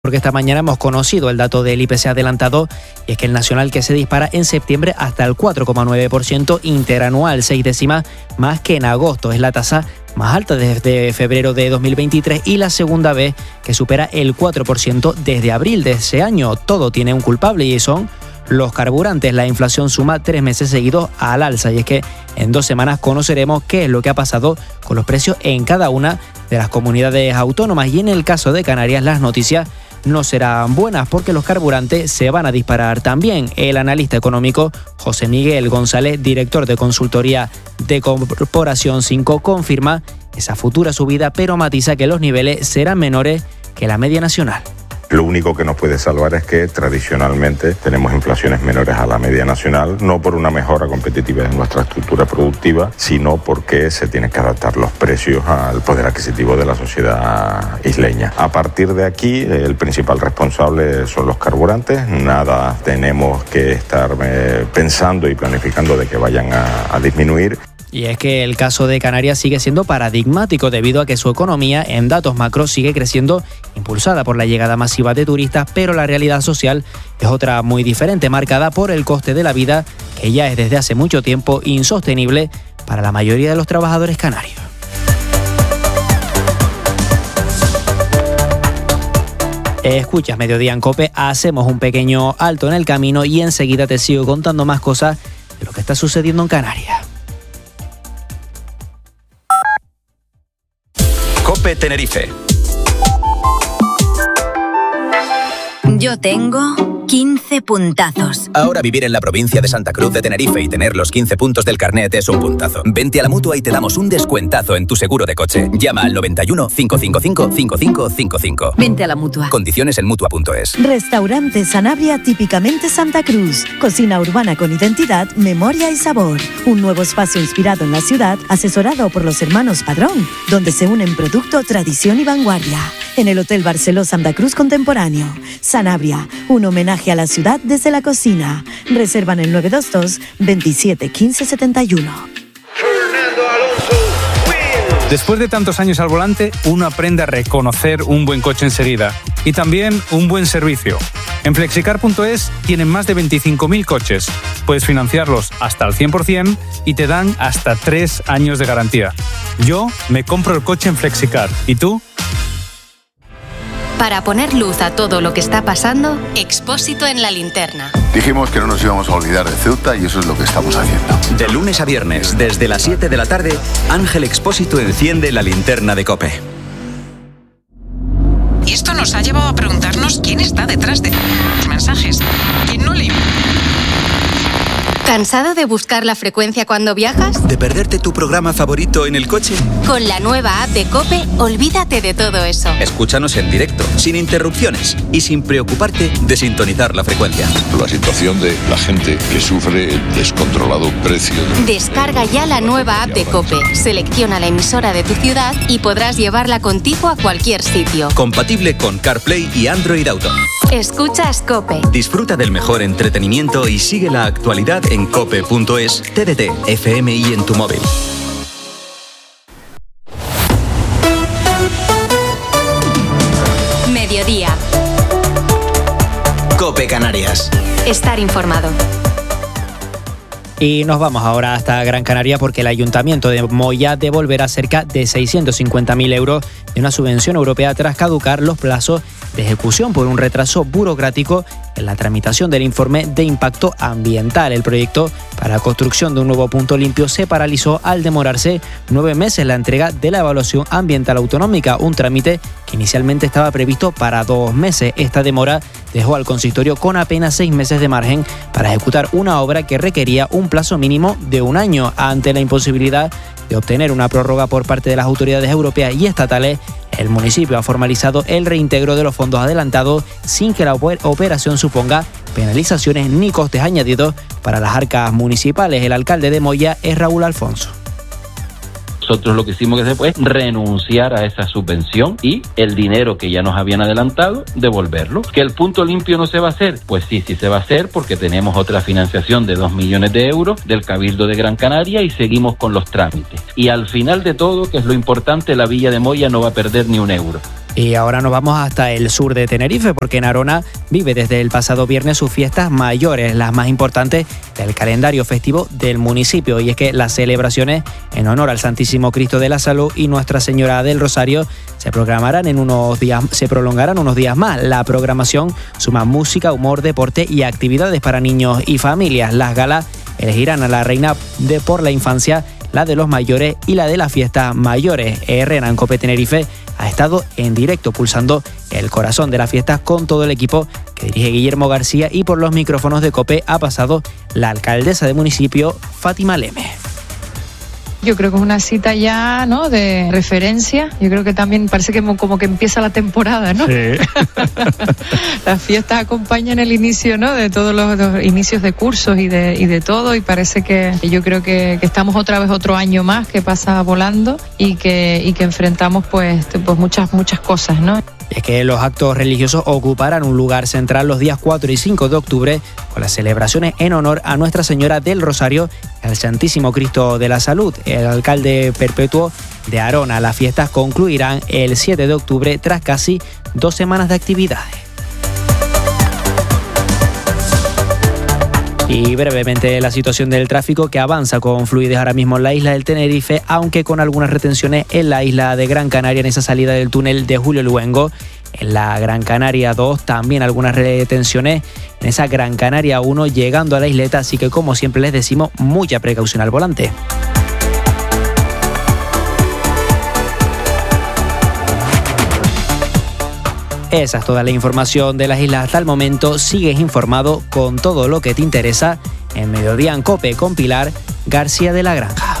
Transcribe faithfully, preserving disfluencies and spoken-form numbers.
Porque esta mañana hemos conocido el dato del I P C adelantado y es que el nacional que se dispara en septiembre hasta el cuatro coma nueve por ciento interanual, seis décimas más que en agosto. Es la tasa más alta desde febrero de dos mil veintitrés y la segunda vez que supera el cuatro por ciento desde abril de ese año. Todo tiene un culpable y son los carburantes. La inflación suma tres meses seguidos al alza y es que en dos semanas conoceremos qué es lo que ha pasado con los precios en cada una de las comunidades autónomas. Y en el caso de Canarias, las noticias no serán buenas porque los carburantes se van a disparar también. El analista económico José Miguel González, director de consultoría de Corporación cinco, confirma esa futura subida, pero matiza que los niveles serán menores que la media nacional. Lo único que nos puede salvar es que tradicionalmente tenemos inflaciones menores a la media nacional, no por una mejora competitiva de nuestra estructura productiva, sino porque se tienen que adaptar los precios al poder adquisitivo de la sociedad isleña. A partir de aquí, el principal responsable son los carburantes. Nada tenemos que estar eh, pensando y planificando de que vayan a, a disminuir. Y es que el caso de Canarias sigue siendo paradigmático debido a que su economía en datos macro sigue creciendo impulsada por la llegada masiva de turistas, pero la realidad social es otra muy diferente, marcada por el coste de la vida que ya es desde hace mucho tiempo insostenible para la mayoría de los trabajadores canarios. Escuchas Mediodía en COPE, hacemos un pequeño alto en el camino y enseguida te sigo contando más cosas de lo que está sucediendo en Canarias. COPE Tenerife. Yo tengo quince puntazos. Ahora vivir en la provincia de Santa Cruz de Tenerife y tener los quince puntos del carnet es un puntazo. Vente a la Mutua y te damos un descuentazo en tu seguro de coche. Llama al noventa y uno, cinco cinco cinco, cinco cinco cinco cinco. Vente a la Mutua. Condiciones en Mutua punto es. Restaurante Sanabria, típicamente Santa Cruz. Cocina urbana con identidad, memoria y sabor. Un nuevo espacio inspirado en la ciudad, asesorado por los hermanos Padrón, donde se unen producto, tradición y vanguardia. En el Hotel Barceló Santa Cruz Contemporáneo. Sanabria, un homenaje a la ciudad desde la cocina. Reservan el nueve dos dos, veintisiete, quince, setenta y uno. Después de tantos años al volante, uno aprende a reconocer un buen coche enseguida y también un buen servicio. En flexicar punto es tienen más de veinticinco mil coches. Puedes financiarlos hasta el cien por ciento y te dan hasta tres años de garantía. Yo me compro el coche en Flexicar. ¿Y tú? Para poner luz a todo lo que está pasando, Expósito en la linterna. Dijimos que no nos íbamos a olvidar de Ceuta y eso es lo que estamos haciendo. De lunes a viernes, desde las siete de la tarde, Ángel Expósito enciende la linterna de COPE. Y esto nos ha llevado a preguntarnos quién está detrás de los mensajes. ¿Quién no le... ¿Cansado de buscar la frecuencia cuando viajas? ¿De perderte tu programa favorito en el coche? Con la nueva app de COPE, olvídate de todo eso. Escúchanos en directo, sin interrupciones y sin preocuparte de sintonizar la frecuencia. La situación de la gente que sufre el descontrolado precio. De... Descarga ya la nueva app de COPE, selecciona la emisora de tu ciudad y podrás llevarla contigo a cualquier sitio. Compatible con CarPlay y Android Auto. Escuchas COPE. Disfruta del mejor entretenimiento y sigue la actualidad en cope punto es, T D T, F M I en tu móvil. Mediodía. COPE Canarias. Estar informado. Y nos vamos ahora hasta Gran Canaria porque el Ayuntamiento de Moya devolverá cerca de seiscientos cincuenta mil euros de una subvención europea tras caducar los plazos de ejecución por un retraso burocrático en la tramitación del informe de impacto ambiental. El proyecto para la construcción de un nuevo punto limpio se paralizó al demorarse nueve meses la entrega de la evaluación ambiental autonómica, un trámite que inicialmente estaba previsto para dos meses. Esta demora dejó al consistorio con apenas seis meses de margen para ejecutar una obra que requería un plazo mínimo de un año. Ante la imposibilidad de obtener una prórroga por parte de las autoridades europeas y estatales, el municipio ha formalizado el reintegro de los fondos adelantados sin que la operación suponga penalizaciones ni costes añadidos para las arcas municipales. El alcalde de Moya es Raúl Alfonso. Nosotros lo que hicimos que fue renunciar a esa subvención y el dinero que ya nos habían adelantado, devolverlo. ¿Que el punto limpio no se va a hacer? Pues sí, sí se va a hacer porque tenemos otra financiación de dos millones de euros del Cabildo de Gran Canaria y seguimos con los trámites. Y al final de todo, que es lo importante, la Villa de Moya no va a perder ni un euro. Y ahora nos vamos hasta el sur de Tenerife, porque Narona vive desde el pasado viernes sus fiestas mayores, las más importantes del calendario festivo del municipio. Y es que las celebraciones en honor al Santísimo Cristo de la Salud y Nuestra Señora del Rosario se programarán en unos días, se prolongarán unos días más. La programación suma música, humor, deporte y actividades para niños y familias. Las galas elegirán a la reina de por la infancia, la de los mayores y la de las fiestas mayores. Herrera en Cope Tenerife ha estado en directo pulsando el corazón de las fiestas con todo el equipo que dirige Guillermo García, y por los micrófonos de Cope ha pasado la alcaldesa del municipio, Fátima Leme. Yo creo que es una cita ya, ¿no?, de referencia. Yo creo que también parece que como que empieza la temporada, ¿no? Sí. Las fiestas acompañan el inicio, ¿no?, de todos los, los inicios de cursos y de y de todo, y parece que yo creo que, que estamos otra vez otro año más que pasa volando y que y que enfrentamos pues, pues muchas muchas cosas, ¿no? Es que los actos religiosos ocuparán un lugar central los días cuatro y cinco de octubre con las celebraciones en honor a Nuestra Señora del Rosario y al Santísimo Cristo de la Salud. El alcalde perpetuo de Arona. Las fiestas concluirán el siete de octubre tras casi dos semanas de actividades. Y brevemente la situación del tráfico, que avanza con fluidez ahora mismo en la isla del Tenerife, aunque con algunas retenciones en la isla de Gran Canaria, en esa salida del túnel de Julio Luengo. En la Gran Canaria dos también algunas retenciones en esa Gran Canaria uno llegando a la isleta, así que como siempre les decimos, mucha precaución al volante. Esa es toda la información de las islas hasta el momento. Sigues informado con todo lo que te interesa en Mediodía en Cope con Pilar García de la Granja.